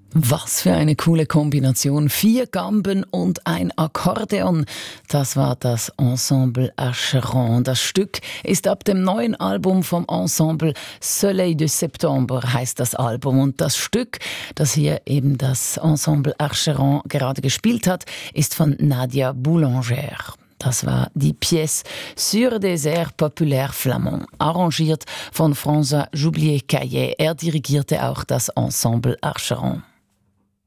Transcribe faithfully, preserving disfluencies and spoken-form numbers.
Was für eine coole Kombination. Vier Gamben und ein Akkordeon. Das war das Ensemble Acheron. Das Stück ist ab dem neuen Album vom Ensemble Soleil de Septembre heißt das Album. Und das Stück, das hier eben das Ensemble Acheron gerade gespielt hat, ist von Nadia Boulanger. Das war die Pièce sur des airs populaires flamands, arrangiert von François Joublier-Caillet. Er dirigierte auch das Ensemble Acheron.